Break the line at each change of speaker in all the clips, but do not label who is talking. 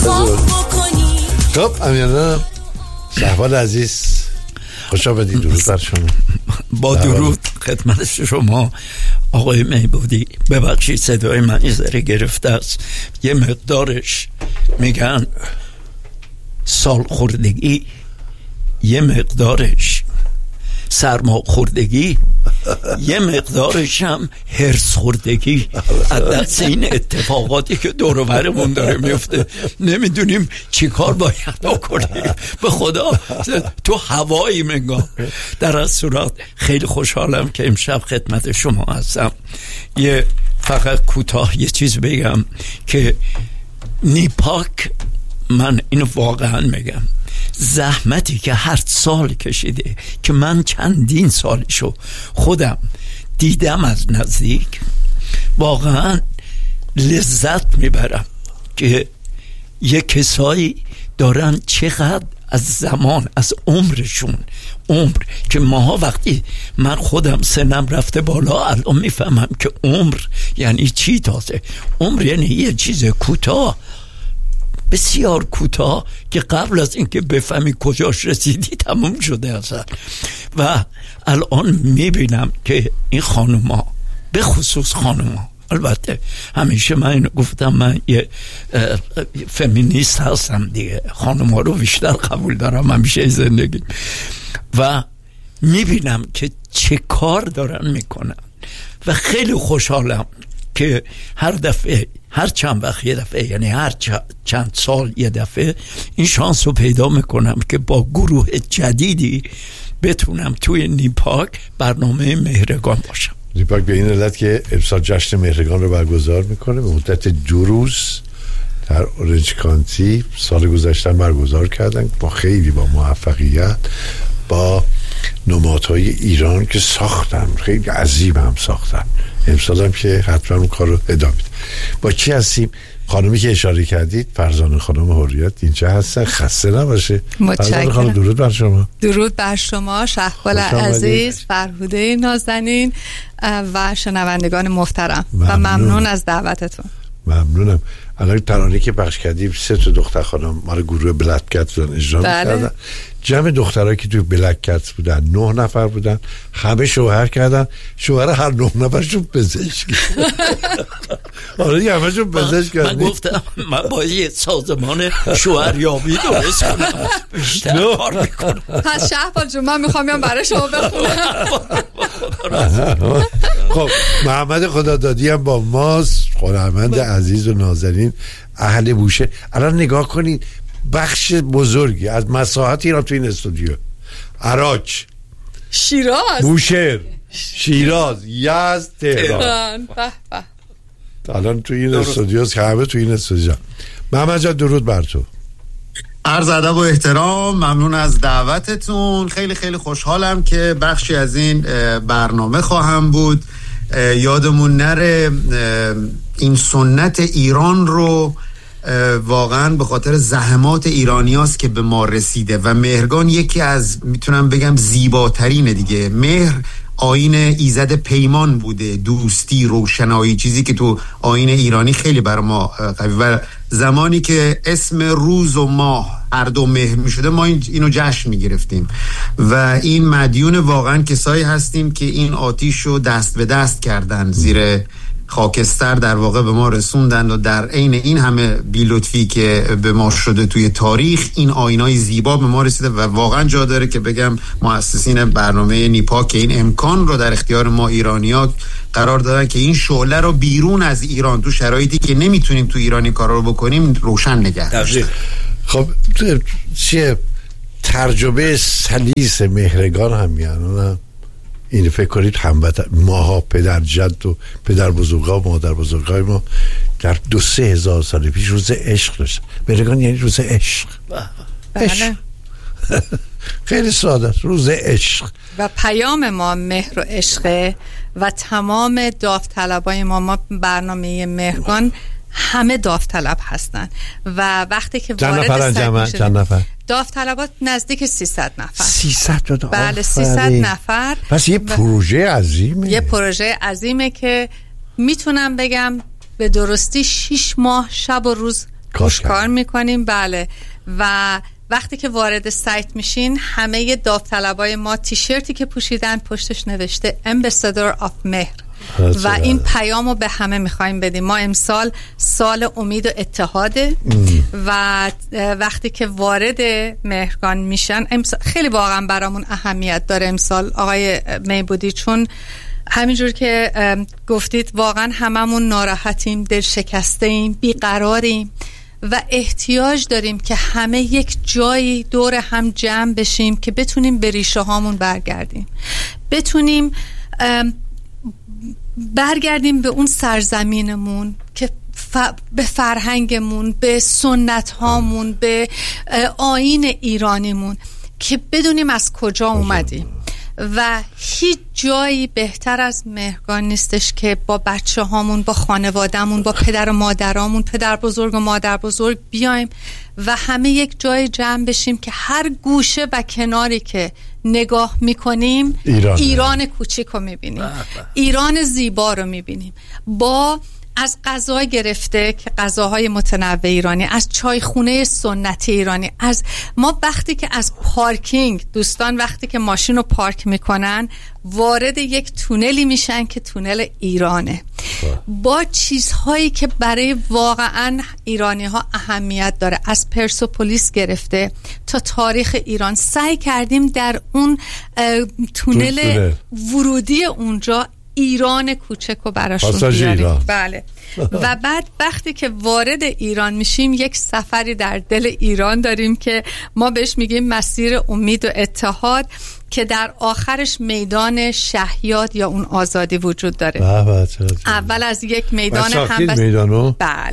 خب امیانا شهبال عزیز خوش آمدید. درود بر شما.
با درود خدمت شما آقای میبودی. ببخشید صدای من یه ذره گرفته است، یه مقدارش میگن سال خوردگی، یه مقدارش سرما خوردگی، یه مقدارش هم هرس خوردگی. از دست این اتفاقاتی که دور و برمون داره میفته نمیدونیم چی کار باید بکنیم. به خدا تو هوایی منگاه. در از صورت خیلی خوشحالم که امشب خدمت شما هستم. یه فقط کوتاه یه چیز بگم که نیپاک، من اینو واقعا میگم، زحمتی که هر سال کشیده که من چندین سالشو خودم دیدم از نزدیک، واقعا لذت میبرم که یه کسایی دارن چقدر از زمان، از عمرشون، عمر که ماها وقتی من خودم سنم رفته بالا الان میفهمم که عمر یعنی چی. تازه عمر یعنی یه چیز کوتاه، بسیار کوتاه که قبل از اینکه بفهمی کجاش رسیدی تموم شده اصلا. و الان میبینم که این خانوما، به خصوص خانوما، البته همیشه من اینو گفتم من یه فمینیست هستم دیگه، خانوما رو بیشتر قبول دارم همیشه زندگی، و میبینم که چه کار دارن میکنن و خیلی خوشحالم که هر دفعه، هر چند وقت یه دفعه، یعنی هر چند سال یه دفعه این شانس رو پیدا میکنم که با گروه جدیدی بتونم توی نیپاک برنامه مهرگان باشم.
نیپاک به این علت که امسال جشن مهرگان رو برگزار میکنه به مدت 2 روز در اورنج کانتی. سال گذشته برگزار کردن با خیلی با موفقیت، با نمادهای ایران که ساختن، خیلی عظیم هم ساختن. امسال هم که حتما اون کار رو ادامه بده. با کی هستیم؟ خانومی که اشاره کردید، فرزانه خانم حریت اینجا هستن. خسته نباشه. فرزانه خانم درود بر شما.
درود بر شما شهبال عزیز، فرهوده نازنین و شنوندگان محترم. و ممنون از دعوتتون.
ممنونم. الان ترانه‌ای که پخش کردیم 3 دختر خانم مال گروه بلک کتس بودن اجرا می‌کردن. جمع دخترایی که توی بلک کتس بودن 9 نفر بودن، همه شوهر کردن. شوهر هر 9 نفرشون پزشک. آره همه‌شون پزشک کردن.
من گفتم من باید یه سازمان شوهریابی درست کنم، بیشتر کار میکنم.
پس شهبال جون من میخوام بیام برای شما بخونم.
خب محمد خدادادی هم با ماست، هنرمند عزیز و نازنین اهل بوشهر. الان نگاه کنید بخش بزرگی از مساحت ایران تو این استودیو، عراق،
شیراز،
بوشهر، شیراز، یزد، تهران. الان تو این استودیوست که همه تو این استودیو. محمد جان درود بر تو.
عرض ادب و احترام، ممنون از دعوتتون. خیلی خیلی خوشحالم که بخشی از این برنامه خواهم بود. یادمون نره این سنت ایران رو واقعا به خاطر زحمات ایرانیاست که به ما رسیده و مهرگان یکی از میتونم بگم زیباترینه دیگه. مهر آیین ایزد پیمان بوده، دوستی، روشنایی، چیزی که تو آیین ایرانی خیلی بر ما قوی. و زمانی که اسم روز و ماه هر دو مهر می شده ما اینو جشن می گرفتیم و این مدیون واقعا کسایی هستیم که این آتیش رو دست به دست کردن، زیر خاکستر در واقع به ما رسوندن و در عین این همه بی‌لطفی که به ما شده توی تاریخ این آیینای زیبا به ما رسیده و واقعا جا داره که بگم مؤسسین برنامه نیپاک که این امکان رو در اختیار ما ایرانی‌ها قرار دادن که این شعله رو بیرون از ایران تو شرایطی که نمیتونیم تو ایرانی کارا رو بکنیم روشن نگه داشتن.
خب چیه ترجمه سلیس مهرگان هم میانه این فکر کنید هموطن ماها، پدر جد و پدر بزرگا و مادر بزرگای ما در 2-3 هزار سال پیش روز عشق داشتن. مهرگان یعنی روز عشق.
بله.
خیلی ساده، روز عشق.
و پیام ما مهر و عشقه و تمام داوطلبای ما برنامه مهرگان همه داوطلب هستن و وقتی که
چند نفر
داوطلبات نزدیک 300 نفر.
300
بله 300 نفر.
پس یه پروژه عظیمه.
یه پروژه عظیمه که میتونم بگم به درستی 6 ماه شب و روز کار میکنیم. بله. و وقتی که وارد سایت میشین همه داوطلبای ما تیشرتی که پوشیدن پشتش نوشته Ambassador of مهر و این پیامو به همه میخوایم بدیم. ما امسال سال امید و اتحاده و وقتی که وارد مهرگان میشن خیلی واقعا برامون اهمیت داره امسال آقای میبودی، چون همینجور که گفتید واقعا هممون ناراحتیم، دل شکسته ایم، بیقراریم و احتیاج داریم که همه یک جایی دور هم جمع بشیم که بتونیم به ریشه هامون برگردیم، بتونیم برگردیم به اون سرزمینمون، که به فرهنگمون، به سنت هامون، به آیین ایرانیمون، که بدونیم از کجا اومدیم. و هیچ جایی بهتر از مهرگان نیستش که با بچه هامون، با خانوادهمون، با پدر و مادرامون، پدر بزرگ و مادر بزرگ بیایم و همه یک جای جمع بشیم که هر گوشه و کناری که نگاه میکنیم ایران کوچیک رو میبینیم، ایران زیبا رو میبینیم، با از غذا گرفته که غذاهای متنوع ایرانی، از چایخونه سنتی ایرانی، از ما وقتی که از پارکینگ، دوستان وقتی که ماشین رو پارک میکنن وارد یک تونلی میشن که تونل ایرانه، با چیزهایی که برای واقعا ایرانی ها اهمیت داره، از پرسپولیس گرفته تا تاریخ ایران. سعی کردیم در اون تونل ورودی اونجا ایران کوچک رو براشون بیاریم. بله. و بعد وقتی که وارد ایران میشیم یک سفری در دل ایران داریم که ما بهش میگیم مسیر امید و اتحاد، که در آخرش میدان شهیاد یا اون آزادی وجود داره. اول از یک میدان
میدانو؟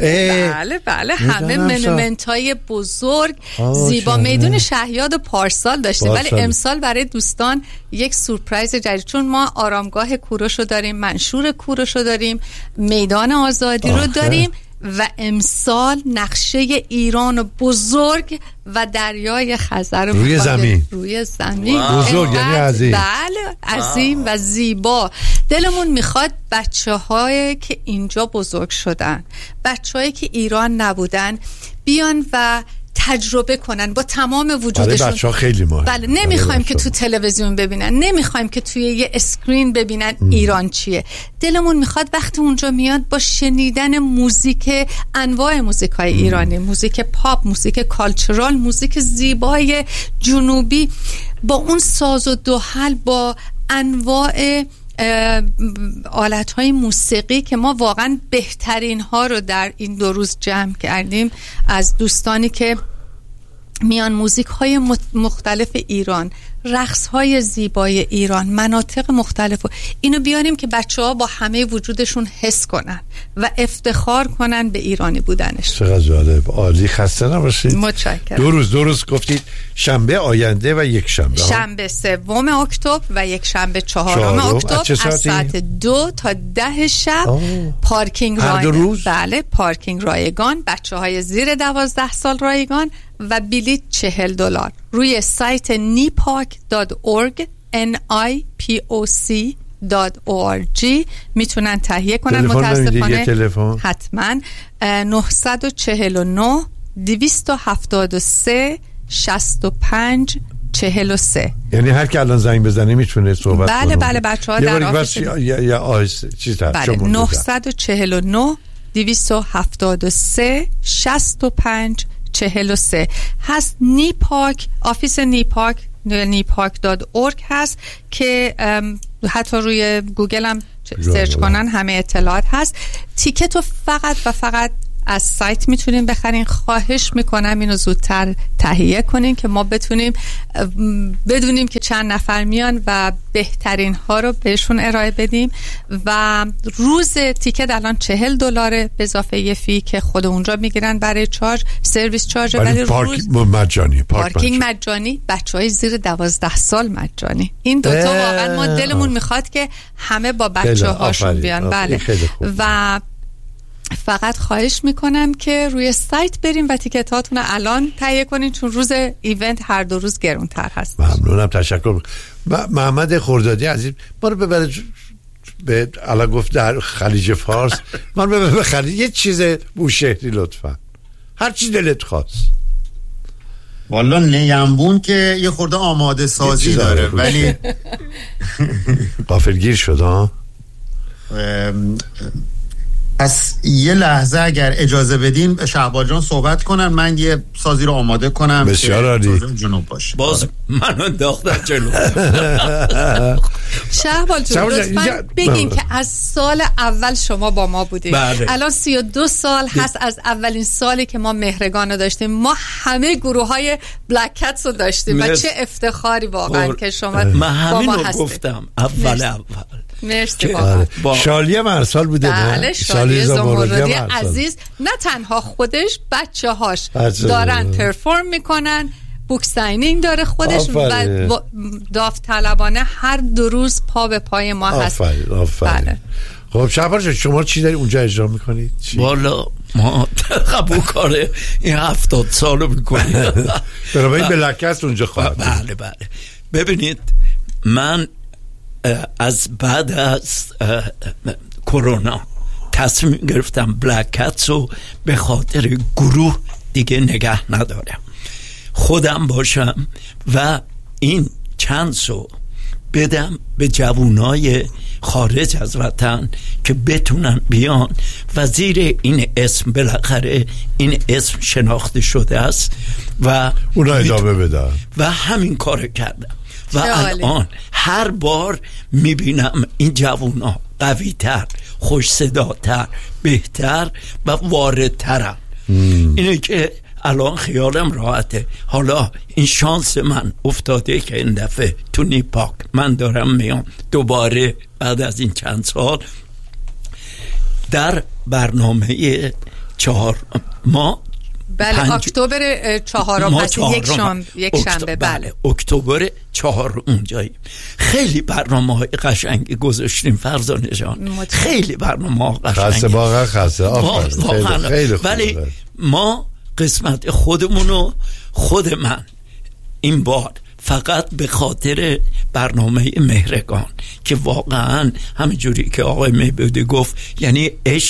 بله همه منومنت‌های بزرگ زیبا. میدان شهیاد و پارسال داشتیم ولی امسال برای دوستان یک سورپرایز جدید، چون ما آرامگاه کوروشو داریم، منشور کوروشو داریم، میدان آزادی رو داریم و امسال نقشه ایران بزرگ و دریای خزر
روی زمین
بزرگ، یعنی عظیم. بله عظیم و زیبا. دلمون میخواد بچه‌هایی که اینجا بزرگ شدن، بچه‌هایی که ایران نبودن بیان و تجربه کنن با تمام وجودشون.
بچه‌ها خیلی مهمه.
بله نمیخوایم که تو تلویزیون ببینن، نمیخوایم که توی یه اسکرین ببینن ایران چیه. دلمون میخواد وقتی اونجا میاد با شنیدن موزیک، انواع موزیکای ایرانی، موزیک پاپ، موزیک کالچورال، موزیک زیبای جنوبی، با اون ساز و دوحل، با انواع آلت‌های موسیقی که ما واقعا بهترین ها رو در این 2 روز جمع کردیم از دوستانی که میان، موزیک‌های مختلف ایران، رقص‌های زیبای ایران، مناطق مختلف، اینو بیاریم که بچه‌ها با همه وجودشون حس کنن و افتخار کنن به ایرانی بودنش.
چقدر جالب. عالی. خسته نباشید.
متشکرم.
2 روز گفتید، شنبه آینده و یک شنبه،
شنبه 3 اکتبر و یک شنبه 4 اکتبر از ساعت 2 تا 10 شب. پارکینگ رایگان. بله پارکینگ رایگان، بچه‌های زیر 12 سال رایگان و بلیط $40 روی سایت nipoc.org nipoc.org میتونن تهیه کنن. متاسفانه حتما 949 273 65 43.
یعنی هر که الان زنگ بزنه میتونه صحبت کنه.
بله بچه‌ها در آفیس
یا چیز هست.
949 273 65 43 هست. نیپاک، آفیس نیپاک nipoc.org هست که حتی روی گوگل هم سرچ کنن همه اطلاعات هست. تیکت رو فقط و فقط از سایت میتونیم بخرین. خواهش میکنم اینو زودتر تهیه کنین که ما بتونیم بدونیم که چند نفر میان و بهترین ها رو بهشون ارائه بدیم. و روز تیکت الان $40 به اضافه یه فی که خود اونجا میگیرن برای چارج، سرویس چارج، ولی روز
مجانی،
پارکینگ مجانی، بچهای زیر 12 سال مجانی. این دوتا واقعا ما دلمون میخواد که همه با بچه هاشون بیان. بله. و فقط خواهش میکنم که روی سایت بریم و تیکتاتون رو الان تهیه کنین، چون روز ایونت هر 2 روز گرونتر هست.
ممنونم، تشکر. محمد خردادی عزیز ما رو ببره به علا گفت در خلیج فارس، ما رو ببره به خلیج، یه چیز بوشهری لطفا. هر چی دلت خواست.
والا لیمبون که یه خورده آماده سازی داره ولی
غافلگیر شد ها.
پس یه لحظه اگر اجازه بدین شهبال جان صحبت کنن، من یه سازی رو آماده کنم.
بسیار عالی.
جنوب باشه.
باز منو انداختن جلو.
شهبال جان لطفاً بگین که از سال اول شما با ما بودیم.
بله.
الان 32 سال هست از اولین سالی که ما مهرگان رو داشتیم. ما همه گروه های بلک کتس رو داشتیم و چه افتخاری واقعا که شما
من همین
با ما
رو
هستیم.
گفتم اول
مرسی واقعا.
شالی هم هر سال بوده.
بله شالی زمردی عزیز نه تنها خودش، بچه هاش دارن پرفورم میکنن، بوک ساینینگ داره خودش و داوطلبانه هر 2 روز پا به پای ما هست.
بله. خب شهبال شما چی داری اونجا اجرا میکنید؟
والا ما قبول کاره این 70 سالو میکنیم.
بنابراین بلکست اونجا خواهد.
بله بله. ببینید من از بعد از کرونا تصمیم گرفتم بلک کتس رو به خاطر گروه دیگه نگه ندارم، خودم باشم و این چانس رو بدم به جوانای خارج از وطن که بتونن بیان و زیر این اسم بالاخره این اسم شناخته شده است و
اونا ادامه بدن و
همین کار کردم و الان هر بار میبینم این جوونا قوی‌تر، خوش صداتر، بهتر و واردترم. اینه که الان خیالم راحته. حالا این شانس من افتاده که این دفعه تو نیپاک من دارم میام دوباره بعد از این چند سال در برنامه 4 ما
بله اکتبر 4 پس یک شنبه بله
اکتبر 4 اونجاییم. خیلی برنامه‌های قشنگی گذاشتیم فرزانه جان، خیلی برنامه‌ها قشنگی
خسته خیلی
ولی ما قسمت خودمونو خود من این بار فقط به خاطر برنامه مهرگان که واقعا همینجوری که آقای میبودی گفت یعنی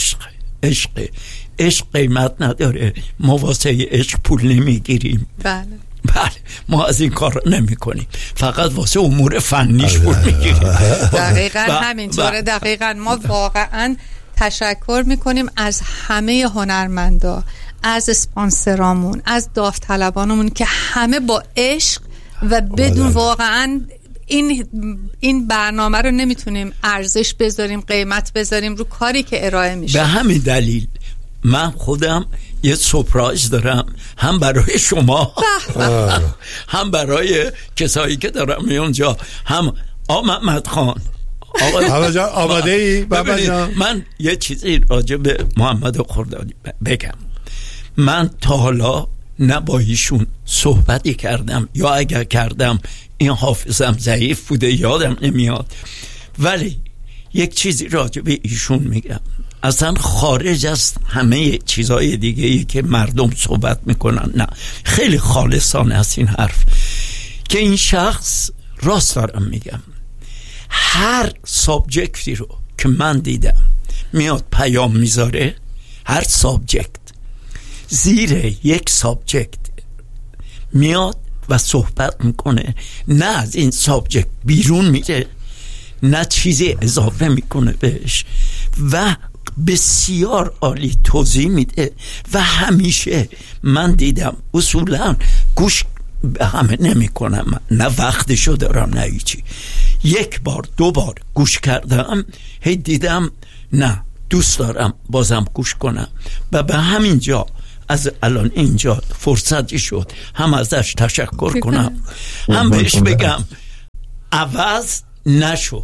عشق قیمت نداره، ما واسه عشق پول نمیگیریم.
بله
ما از این کار نمی کنیم، فقط واسه امور فنیش پول میگیریم.
دقیقاً همینطوره. دقیقاً ما واقعاً تشکر میکنیم از همه هنرمندا، از اسپانسرامون، از داوطلبانمون که همه با عشق و بدون واقعاً این برنامه رو نمیتونیم ارزش بذاریم، قیمت بذاریم رو کاری که ارائه میشه.
به همین دلیل من خودم یه سورپرایز دارم، هم برای شما هم برای کسایی که دارم اونجا، هم محمد خان.
آماده ای؟
من یه چیزی راجع به محمد خردادی بگم. من تا حالا نه با ایشون صحبتی کردم یا اگر کردم این حافظم ضعیف بوده یادم نمیاد، ولی یک چیزی راجع به ایشون میگم اصلا خارج از همه چیزهای دیگه‌ای که مردم صحبت میکنن، نه خیلی خالصانه است این حرف که این شخص، راست دارم میگم، هر سابجکتی رو که من دیدم میاد پیام میذاره، هر سابجکت زیر یک سابجکت میاد و صحبت میکنه، نه از این سابجکت بیرون میره، نه چیزی اضافه میکنه بهش و بسیار عالی توضیح میده و همیشه من دیدم اصولا گوش به همه نمی کنم، نه وقتشو دارم نه هیچی، 1 بار 2 بار گوش کردم، هی دیدم نه دوست دارم بازم گوش کنم و به همین جا از الان اینجا فرصتی شد هم ازش تشکر کنم هم بهش بگم عوض نشو.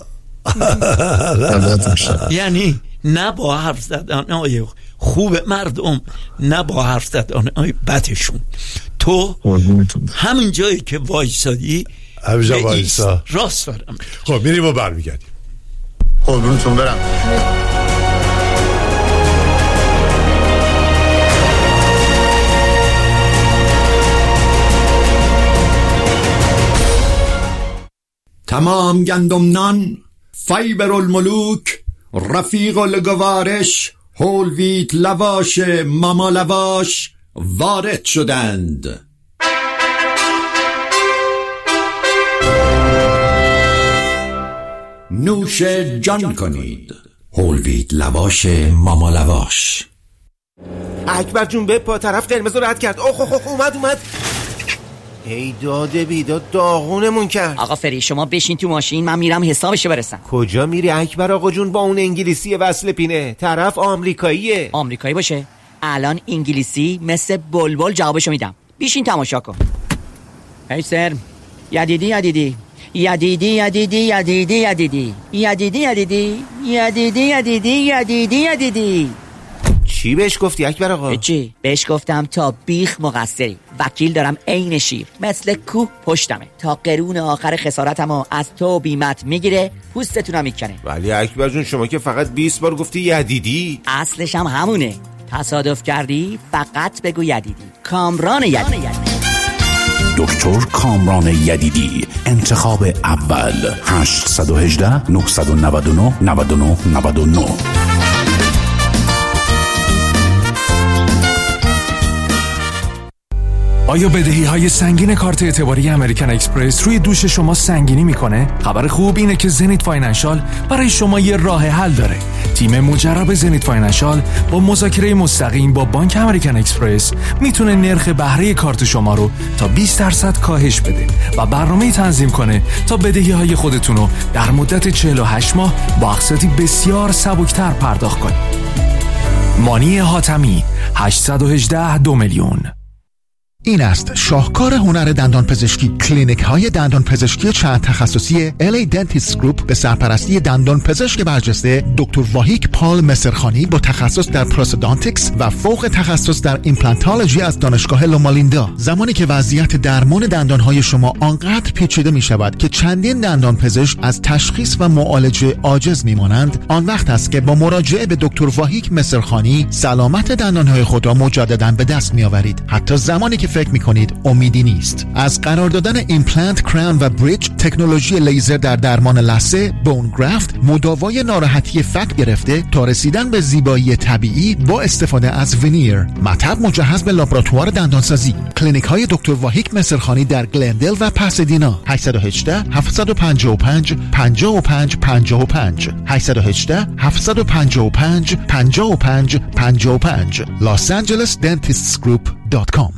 یعنی نه با حرف زدن های خوب مردم، نه با حرف زدن های بدشون، تو همین جایی که وایسادی
همینجا وایسا.
راست دارم.
خب میریم و برمیگردیم.
قربونتون برم.
تمام گندم نان، فیبر الملوک، رفیق الگوارش، هول ویت لواش، ماما لواش، وارد شدند. نوش جان کنید. هولوید لواش ماما لواش.
اکبر جون به پا طرف قرمز رو رد کرد. اوه اومد. ای داده بیداد داغونمون کرد.
آقا فری شما بشین تو ماشین، من میرم حسابشو برسم.
کجا میری اکبر آقا جون با اون انگلیسی وصل پینه؟ طرف آمریکاییه.
آمریکایی باشه الان انگلیسی مثل بلبل جوابشو میدم. بیشین تماشا کن. هی سر یدیدی
چی بهش گفتی اکبر آقا؟
چی؟ بهش گفتم تا بیخ مقصری، وکیل دارم عین شیر، مثل کوه پشتمه، تا قرون آخر خسارتمو از تو بیمت میگیره، پوستتونم میکنه.
ولی اکبر جون شما که فقط 20 بار گفتی یدیدی.
اصلش هم همونه. تصادف کردی فقط بگو یدیدی. کامران یدیدی.
دکتر کامران یدیدی، انتخاب اول. 818 999 9999. آیا بدهی‌های سنگین کارت اعتباری امریکن اکسپرس روی دوش شما سنگینی میکنه؟ خبر خوب اینه که زنیت فاینانشال برای شما یه راه حل داره. تیم مجرب زنیت فاینانشال با مذاکره مستقیم با بانک امریکن اکسپرس میتونه نرخ بهره کارت شما رو تا 20% کاهش بده و برنامه‌ای تنظیم کنه تا بدهی‌های خودتون رو در مدت 48 ماه با اقساطی بسیار سبکتر پرداخت کنید. مانی حاتمی 818 2 میلیون.
این است شاهکار هنر دندان پزشکی. کلینیک های دندان پزشکی چند تخصصی LA Dentist Group به سرپرستی دندان پزشک برجسته دکتر واهیک پال مسرخانی با تخصص در پروستودانتیکس و فوق تخصص در ایمپلانتولوژی از دانشگاه لومالیندا. زمانی که وضعیت درمان دندان های شما آنقدر پیچیده می شود که چندین دندان پزشک از تشخیص و معالجه عاجز می مانند، آن وقت است که با مراجعه به دکتر واهیک مسرخانی سلامت دندان های خود را مجددا به دست می آورید، حتی زمانی که فکر میکنید امیدی نیست. از قرار دادن ایمپلنت، کراون و بریج، تکنولوژی لیزر در درمان لثه، بون گرافت، مداوای ناراحتی فک گرفته تا رسیدن به زیبایی طبیعی با استفاده از ونیر، مطب مجهز به لابراتوار دندانسازی. کلینیک های دکتر واهیک مسرخانی در گلندل و پاسادینا. 818 755 55 55 818 755 55 55 losangelesdentistsgroup.com.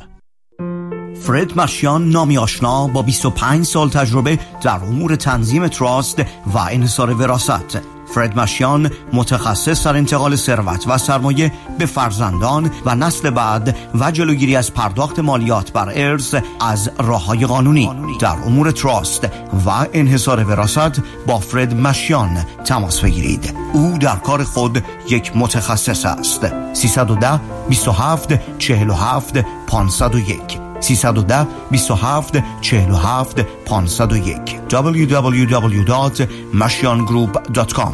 فرد مشیان، نامی آشنا با 25 سال تجربه در امور تنظیم تراست و انحصار وراثت. فرد مشیان متخصص در انتقال ثروت و سرمایه به فرزندان و نسل بعد و جلوگیری از پرداخت مالیات بر ارث از راه‌های قانونی. در امور تراست و انحصار وراثت با فرد مشیان تماس بگیرید. او در کار خود یک متخصص است. 310 27 47 501 310 27 47 501 www.mashiangroup.com.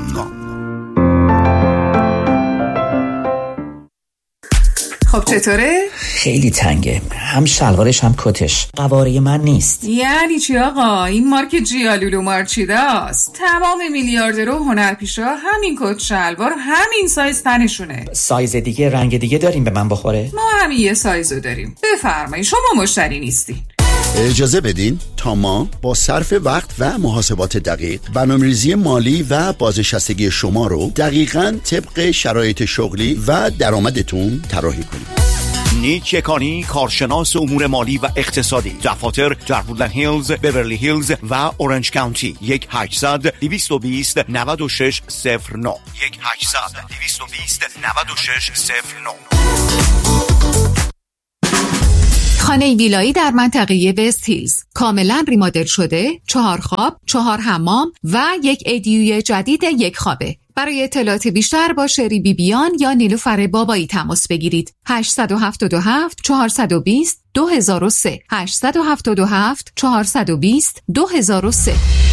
خب چطوره؟
خیلی تنگه، هم شلوارش هم کتش، قواره من نیست.
یعنی چی آقا؟ این مارک جیالولو مارچیداست. تمام میلیاردرها و هنرپیشا همین کت شلوار همین سایز تنشونه.
سایز دیگه، رنگ دیگه داریم به من بخوره؟
ما همین یه سایزو داریم. بفرمایید، شما مشتری نیستین.
اجازه بدین تا ما با صرف وقت و محاسبات دقیق برنامه‌ریزی مالی و بازنشستگی شما رو دقیقاً طبق شرایط شغلی و درآمدتون طراحی کنیم.
نیک یکانی، کارشناس امور مالی و اقتصادی. دفاتر در وودلند هیلز، بیورلی هیلز و اورنج کانتی. 1-800-220-9609 1-800-220-9609.
خانه ویلایی در منطقه وست هیلز، کاملا ریمادل شده، 4 خواب، 4 حمام و 1 ADU جدید 1 خوابه. برای اطلاعات بیشتر با شری بیبیان یا نیلوفر بابایی تماس بگیرید. 877 420 2003 877 420 2003.